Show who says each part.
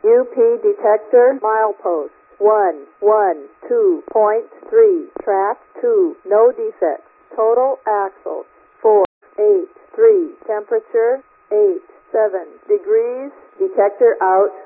Speaker 1: UP detector milepost 112.3, track 2, no defects. Total axles 483, temperature 87 degrees, detector out.